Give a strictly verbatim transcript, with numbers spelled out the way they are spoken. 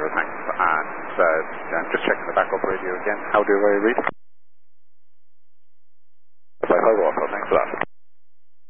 Roger, thanks. And uh, I'm just checking the backup radio again. How do I read? five five Alpha, thanks for that.